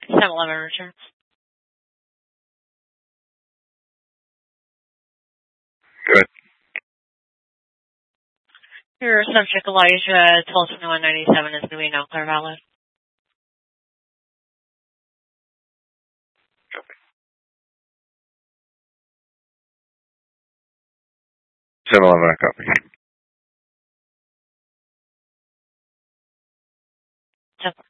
7-Eleven returns. Good. Your subject Elijah 122197 is going to be now clear valid. Copy. 7-Eleven, copy. Temple.